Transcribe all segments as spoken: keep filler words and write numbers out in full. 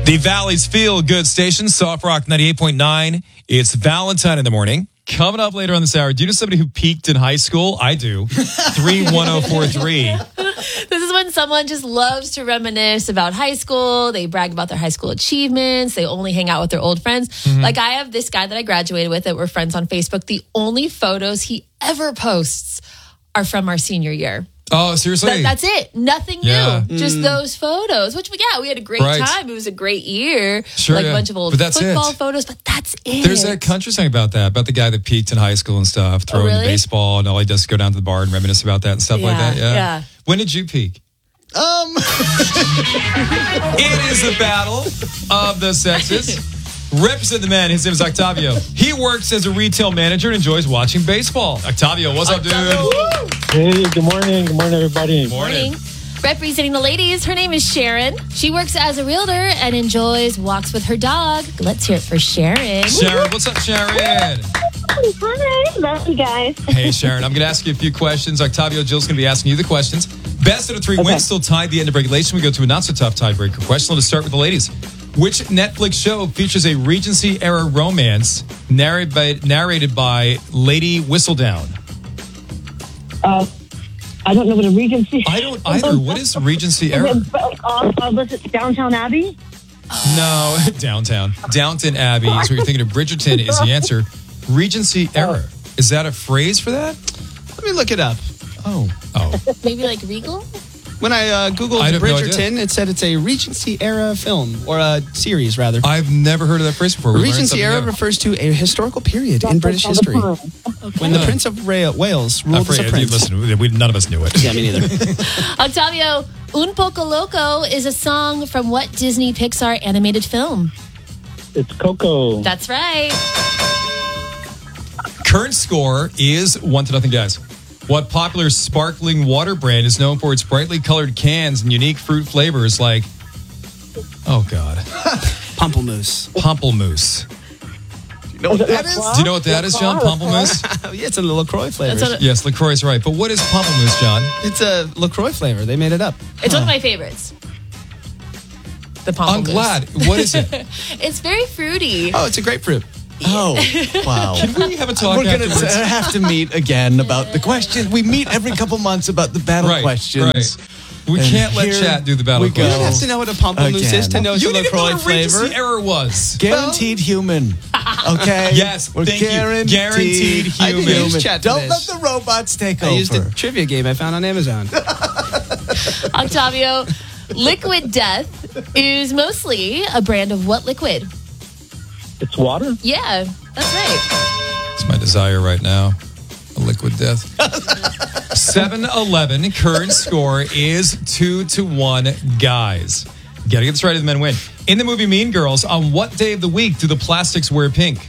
The Valley's Feel Good Station, Soft Rock ninety-eight point nine. It's Valentine in the morning. Coming up later on this hour, do you know somebody who peaked in high school? I do. three one zero four three. This is when someone just loves to reminisce about high school. They brag about their high school achievements. They only hang out with their old friends. Mm-hmm. Like I have this guy that I graduated with that we're friends on Facebook. The only photos he ever posts are from our senior year. Oh, seriously? That, that's it. Nothing yeah. new. Just mm. those photos. Which, yeah, we had a great right. time. It was a great year. Sure, like yeah. a bunch of old football it. photos, but that's it. There's that country song about that, about the guy that peaked in high school and stuff, throwing oh, really? the baseball, and all he does is go down to the bar and reminisce about that and stuff yeah, like that. Yeah. yeah. When did you peak? Um, It is a battle of the sexes. Represent the man. His name is Octavio. He works as a retail manager and enjoys watching baseball. Octavio, what's Octavio. up, dude? Hey, good morning. Good morning, everybody. Good morning. morning. Representing the ladies, her name is Sharon. She works as a realtor and enjoys walks with her dog. Let's hear it for Sharon. Sharon, what's up, Sharon? Hi, love you guys. Hey, Sharon, I'm going to ask you a few questions. Octavio, Jill's going to be asking you the questions. Best out of three okay. wins, still tied the end of regulation. We go to a not-so-tough tiebreaker question. Let's start with the ladies. Which Netflix show features a Regency-era romance narrated by, narrated by Lady Whistledown? Uh, I don't know what a Regency... I don't either. What is Regency-era? Uh, uh, was it Downtown Abbey? No, Downtown. Downton Abbey is what you're thinking of. Bridgerton is the answer. Regency-era. Is that a phrase for that? Let me look it up. Oh. Oh. Maybe like Regal? When I uh, Googled I Bridgerton, no it said it's a Regency-era film, or a series, rather. I've never heard of that phrase before. We Regency-era refers to a historical period in British history. Okay. When the Prince of Ra- Wales ruled as a prince. Listen, we, none of us knew it. Yeah, me neither. Octavio, Un Poco Loco is a song from what Disney Pixar animated film? It's Coco. That's right. Current score is one to nothing, guys. What popular sparkling water brand is known for its brightly colored cans and unique fruit flavors like, oh, God. Pamplemousse. Pamplemousse. Do you know what that is? Do you know what that is, John? Pamplemousse? Yeah, it's in the LaCroix flavor. Yes, LaCroix is right. But what is pamplemousse, John? It's a LaCroix flavor. They made it up. It's huh. one of my favorites. The pamplemousse. I'm glad. What is it? It's very fruity. Oh, it's a grapefruit. Oh, wow. Can we have a talk We're going afterwards? to have to meet again about the question. We meet every couple months about the battle right, questions. Right. We and can't let chat do the battle we questions. You don't have to know what a pamplemousse Again. is to know it's you a LaCroix flavor. The error was guaranteed human. Okay. Yes. We're thank guaranteed, you. Guaranteed human. human. Chat Don't this. let the robots take I over. I used a trivia game I found on Amazon. Octavio, Liquid Death is mostly a brand of what liquid? It's water? Yeah, that's right. It's my desire right now. A liquid death. seven eleven, current score is two to one, guys. You gotta get this right if the men win. In the movie Mean Girls, on what day of the week do the plastics wear pink?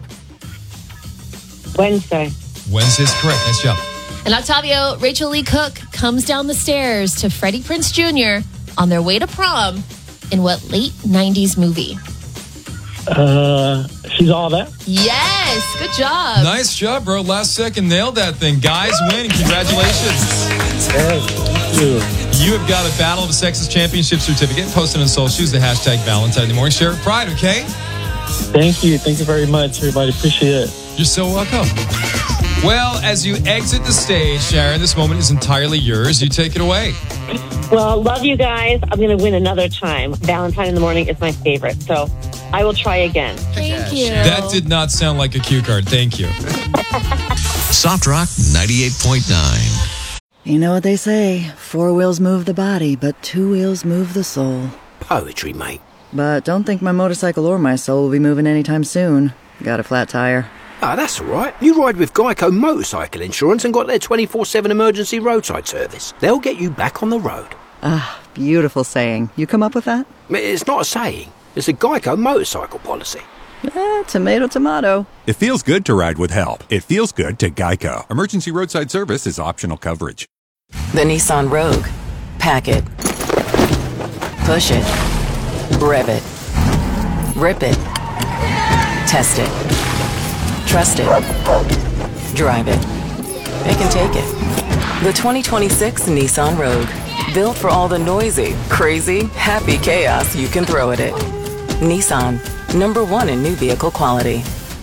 Wednesday. Wednesday's correct. Nice job. And Octavio, Rachel Lee Cook comes down the stairs to Freddie Prinze Junior on their way to prom in what late nineties movie? Uh, she's all that? Yes, good job. Nice job, bro. Last second, nailed that thing. Guys win. Congratulations. Thank you. You have got a Battle of the Sexes Championship certificate. Post it on social. Use the hashtag Valentine in the morning. Share it with pride, okay? Thank you. Thank you very much, everybody. Appreciate it. You're so welcome. Well, as you exit the stage, Sharon, this moment is entirely yours. You take it away. Well, love you guys. I'm going to win another time. Valentine in the morning is my favorite, so I will try again. Thank you. That did not sound like a cue card. Thank you. Soft Rock ninety-eight point nine. You know what they say, four wheels move the body, but two wheels move the soul. Poetry, mate. But don't think my motorcycle or my soul will be moving anytime soon. Got a flat tire. Ah, that's all right. You ride with Geico Motorcycle Insurance and got their twenty-four seven emergency roadside service. They'll get you back on the road. Ah, beautiful saying. You come up with that? It's not a saying. It's a Geico motorcycle policy. Eh, tomato, tomato. It feels good to ride with help. It feels good to Geico. Emergency roadside service is optional coverage. The Nissan Rogue. Pack it. Push it. Rev it. Rip it. Test it. Trust it. Drive it. It can take it. The twenty twenty-six Nissan Rogue. Built for all the noisy, crazy, happy chaos you can throw at it. Nissan, number one in new vehicle quality.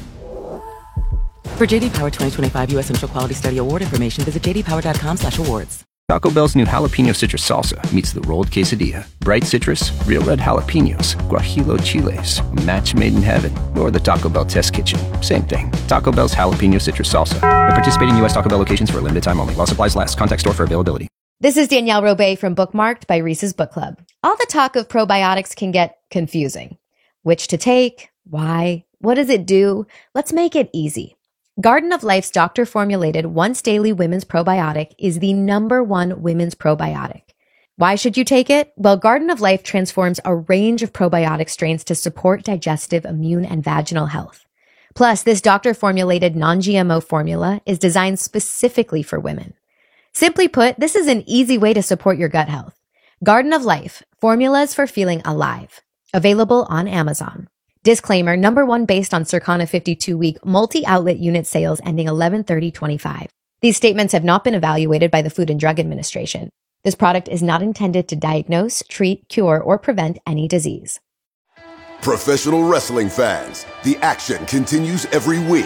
For J D Power twenty twenty-five U S Central Quality Study Award information, visit j d power dot com slash awards. Taco Bell's new jalapeno citrus salsa meets the rolled quesadilla. Bright citrus, real red jalapenos, guajillo chiles, a match made in heaven, or the Taco Bell test kitchen. Same thing. Taco Bell's jalapeno citrus salsa. At participating U S Taco Bell locations for a limited time only. While supplies last. Contact store for availability. This is Danielle Robay from Bookmarked by Reese's Book Club. All the talk of probiotics can get confusing. Which to take? Why? What does it do? Let's make it easy. Garden of Life's doctor-formulated once-daily women's probiotic is the number one women's probiotic. Why should you take it? Well, Garden of Life transforms a range of probiotic strains to support digestive, immune, and vaginal health. Plus, this doctor-formulated non-G M O formula is designed specifically for women. Simply put, this is an easy way to support your gut health. Garden of Life, formulas for feeling alive. Available on Amazon. Disclaimer, number one based on Circana fifty-two week multi-outlet unit sales ending eleven thirty twenty-five. These statements have not been evaluated by the Food and Drug Administration. This product is not intended to diagnose, treat, cure, or prevent any disease. Professional wrestling fans, the action continues every week.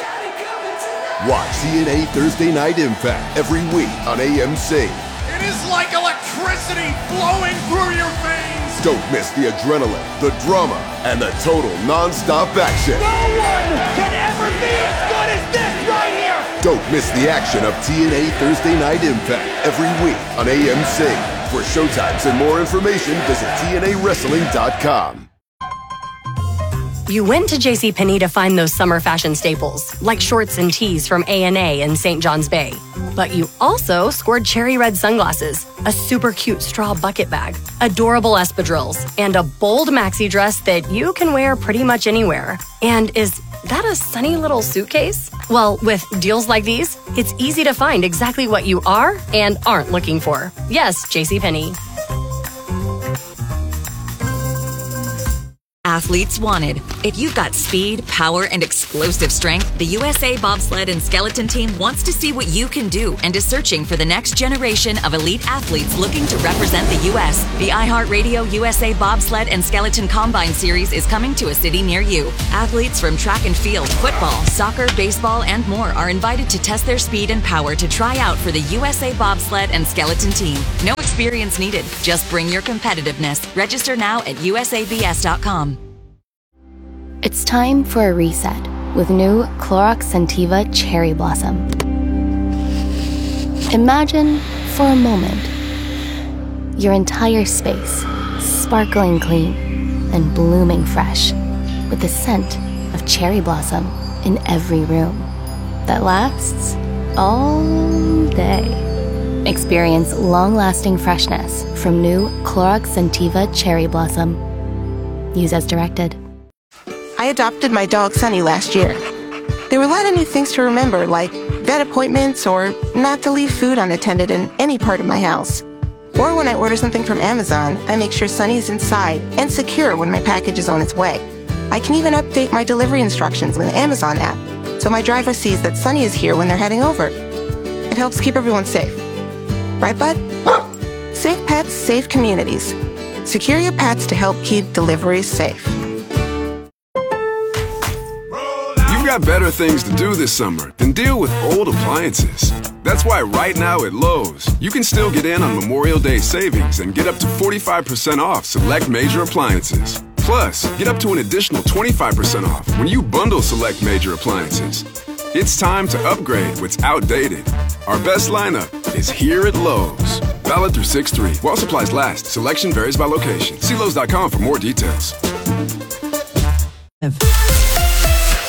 Watch T N A Thursday Night Impact every week on A M C. It is like electricity flowing through your veins. Don't miss the adrenaline, the drama, and the total non-stop action. No one can ever be as good as this right here. Don't miss the action of T N A Thursday Night Impact every week on A M C. For showtimes and more information, visit T N A wrestling dot com. You went to JCPenney to find those summer fashion staples, like shorts and tees from A and A in Saint John's Bay. But you also scored cherry red sunglasses, a super cute straw bucket bag, adorable espadrilles, and a bold maxi dress that you can wear pretty much anywhere. And is that a sunny little suitcase? Well, with deals like these, it's easy to find exactly what you are and aren't looking for. Yes, JCPenney. Athletes wanted. If you've got speed, power, and explosive strength, the U S A Bobsled and Skeleton Team wants to see what you can do and is searching for the next generation of elite athletes looking to represent the U S. The iHeartRadio U S A Bobsled and Skeleton Combine Series is coming to a city near you. Athletes from track and field, football, soccer, baseball, and more are invited to test their speed and power to try out for the U S A Bobsled and Skeleton Team. No experience needed. Just bring your competitiveness. Register now at U S A B S dot com. It's time for a reset with new Clorox Scentiva Cherry Blossom. Imagine, for a moment, your entire space sparkling clean and blooming fresh with the scent of cherry blossom in every room that lasts all day. Experience long-lasting freshness from new Clorox Scentiva Cherry Blossom. Use as directed. I adopted my dog Sunny last year. There were a lot of new things to remember, like vet appointments or not to leave food unattended in any part of my house. Or when I order something from Amazon, I make sure Sunny is inside and secure when my package is on its way. I can even update my delivery instructions with the Amazon app, so my driver sees that Sunny is here when they're heading over. It helps keep everyone safe. Right, bud? Safe pets, safe communities. Secure your pets to help keep deliveries safe. You've got better things to do this summer than deal with old appliances. That's why right now at Lowe's, you can still get in on Memorial Day savings and get up to forty-five percent off select major appliances. Plus, get up to an additional twenty-five percent off when you bundle select major appliances. It's time to upgrade what's outdated. Our best lineup is here at Lowe's. Valid through six three. While supplies last, selection varies by location. See Lowe's dot com for more details.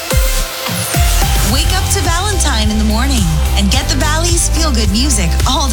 Wake up to Valentine in the morning and get the Valley's feel-good music all day.